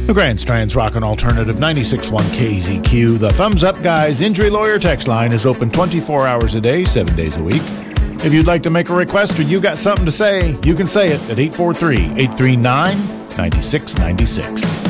The Grand Strand's Rockin' Alternative 96.1 KZQ. The Thumbs Up Guys Injury Lawyer text line is open 24 hours a day, 7 days a week. If you'd like to make a request or you got something to say, you can say it at 843-839-9696.